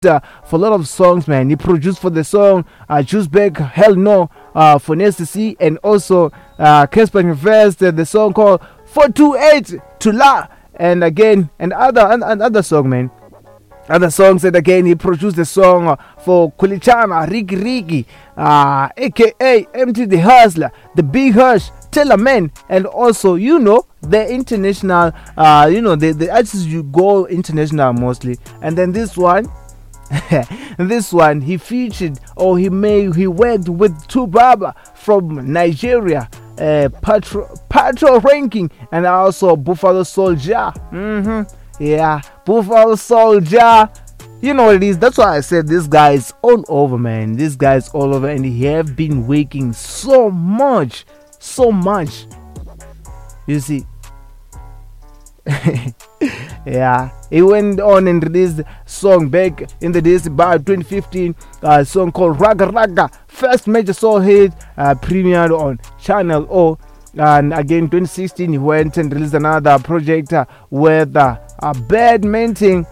for a lot of songs, man. He produced for the song Juice Bag, Hell No, for Nasty C, and also Casper Invest, the song called 428 to La, and again, and other song, man. Other songs, and again, he produced the song for Kulichana, Ricky Ricky, aka MT the Hustler, The Big Hush, Tell a Man, and also, the international, the artists you go international mostly. And then this one, he featured, or he worked with two Baba from Nigeria, Patro Ranking, and also Buffalo Soldier. Yeah, Buffalo Soldier. You know what it is. That's why I said this guy is all over, man. This guy is all over, and he have been working so much. You see. Yeah, he went on and released song back in the days about 2015, song called Raga Raga, first major soul hit, premiered on Channel O. And again 2016 he went and released another project with Badminton,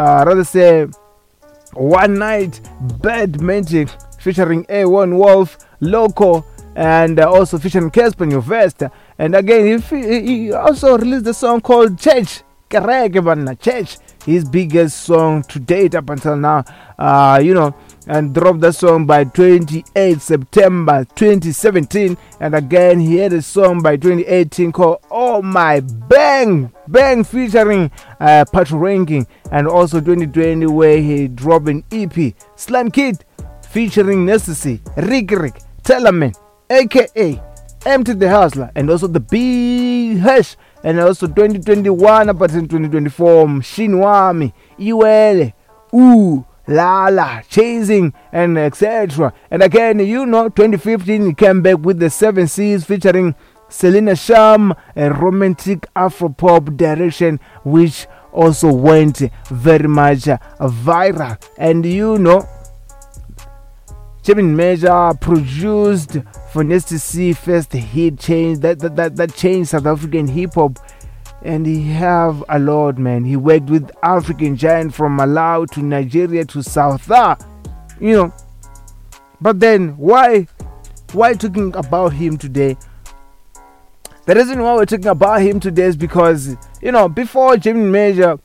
One Night Badminton, featuring A1 Wolf, Loco, and also featuring Casper Nyovest. And again he also released a song called Church, Church, his biggest song to date up until now, and dropped that song by 28 September 2017. And again he had a song by 2018 called Oh My Bang Bang, featuring Patro Ranking, and also 2020 where he dropped an EP, Slime Kid, featuring Necessity, Rick, Tellerman, aka MT the Hustler, and also The Big Hush. And also 2021 up until 2024, Shinwami, Iwele, Ooh, Lala, Chasing, and etc. And again, 2015 he came back with the 7 C's featuring Selena Sham, a romantic Afro-pop direction, which also went very much viral. And Jamin Major produced for Nasty C first hit change that changed South African hip hop, and he have a lot, man. He worked with African giant from Malawi to Nigeria to South But then why talking about him today? The reason why we're talking about him today is because before Jamin Major,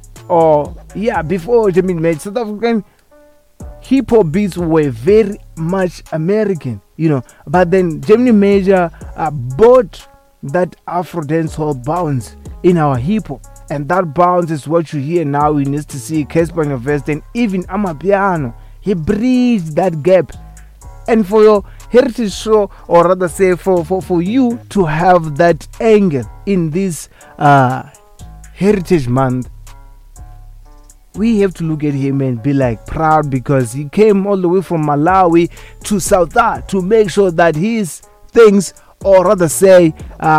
South African hip hop beats were very much American, but then Gemini Major bought that Afro dancehall bounce in our hip hop, and that bounce is what you hear now in Nasty C, Casper Nyovest, and even Amapiano. He bridged that gap, and for your heritage show, or rather say for you to have that angle in this Heritage Month, we have to look at him and be like proud, because he came all the way from Malawi to South to make sure that his things, or rather say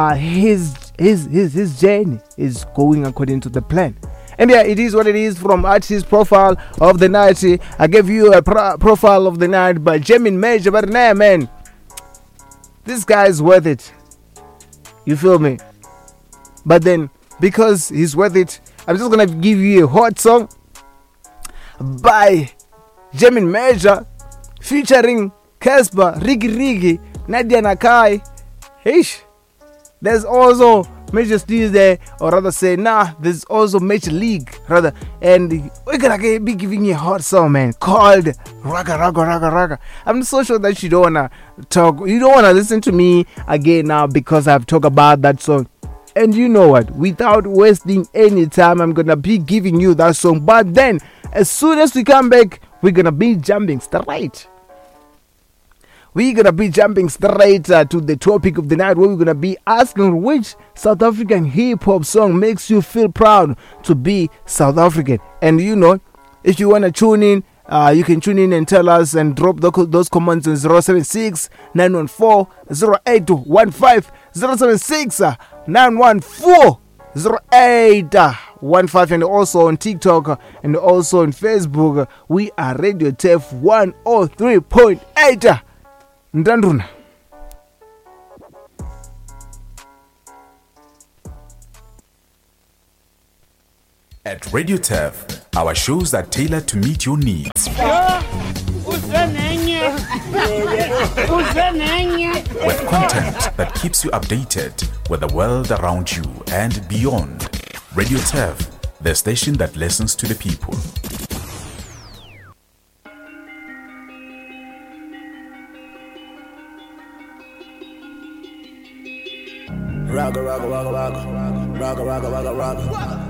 his journey is going according to the plan. And yeah, it is what it is. From Artist Profile of the Night, I gave you a profile of the night by Jamin Major, but nah, man, this guy is worth it. You feel me? But then, because he's worth it, I'm just gonna give you a hot song by Jamin Major featuring Casper, Ricky, Nadia Nakai. There's also Major Steez there, or rather say, there's also Major League, rather, and we're gonna be giving you a hot song, man, called Raga. I'm so sure that you don't wanna listen to me again now, because I've talked about that song. And you know what? Without wasting any time, I'm gonna be giving you that song. But then, as soon as we come back, we're gonna be jumping straight. We're gonna be jumping straight to the topic of the night, where we're gonna be asking which South African hip hop song makes you feel proud to be South African. And if you wanna tune in, you can tune in and tell us and drop those comments on 076 914 0815 076 914 0815, and also on TikTok and also on Facebook. We are Radio TEF 103.8 Ndanduna. At Radio Turf, our shows are tailored to meet your needs. With content that keeps you updated with the world around you and beyond. Radio Turf, the station that listens to the people. Rock, rock, rock, rock, rock, rock, rock, rock, rock, rock.